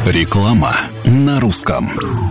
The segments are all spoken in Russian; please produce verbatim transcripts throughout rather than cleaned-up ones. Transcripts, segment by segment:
Реклама на русском.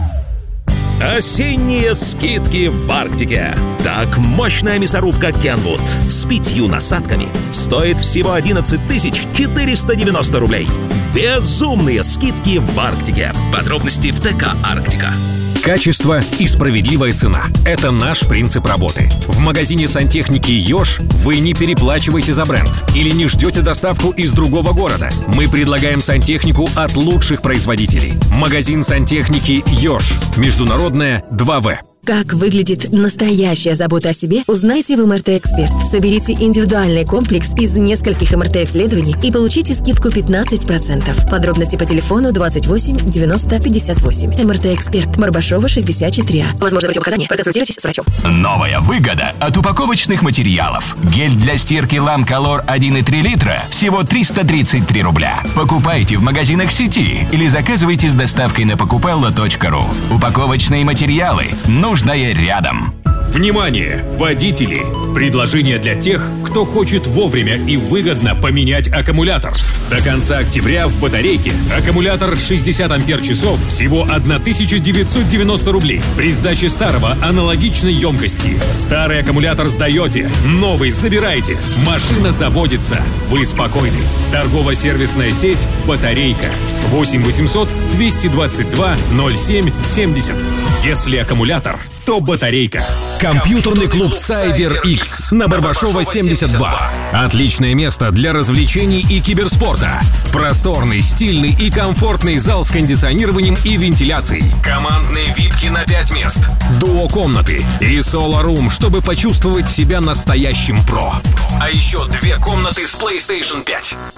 Осенние скидки в Арктике. Так, мощная мясорубка Kenwood с пятью насадками стоит всего одиннадцать тысяч четыреста девяносто рублей. Безумные скидки в Арктике. Подробности в ТК «Арктика». Качество и справедливая цена – это наш принцип работы. В магазине сантехники «Ёж» вы не переплачиваете за бренд или не ждете доставку из другого города. Мы предлагаем сантехнику от лучших производителей. Магазин сантехники «Ёж». Международная два вэ. Как выглядит настоящая забота о себе, узнайте в эм эр тэ Эксперт. Соберите индивидуальный комплекс из нескольких эм эр тэ-исследований и получите скидку пятнадцать процентов. Подробности по телефону двадцать восемь девяносто пятьдесят восемь. эм эр тэ Эксперт. Барбашова, шестьдесят четыре А. Возможно противопоказания. Проконсультируйтесь с врачом. Новая выгода от упаковочных материалов. Гель для стирки Lam Color один и три литра всего триста тридцать три рубля. Покупайте в магазинах сети или заказывайте с доставкой на покупелло точка ру. Упаковочные материалы. Нужное рядом. Внимание, водители! Предложение для тех, кто хочет вовремя и выгодно поменять аккумулятор. До конца октября в батарейке аккумулятор шестьдесят ампер-часов всего тысяча девятьсот девяносто рублей. При сдаче старого аналогичной емкости. Старый аккумулятор сдаете, новый забираете. Машина заводится. Вы спокойны. Торгово-сервисная сеть «Батарейка». восемь восемьсот двести двадцать два ноль семь семьдесят. Если аккумулятор, то батарейка. Компьютерный клуб CyberX на Барбашова семьдесят два. Отличное место для развлечений и киберспорта. Просторный, стильный и комфортный зал с кондиционированием и вентиляцией. Командные випки на пять мест. Дуо-комнаты и соло-рум, чтобы почувствовать себя настоящим про. А еще две комнаты с PlayStation пять.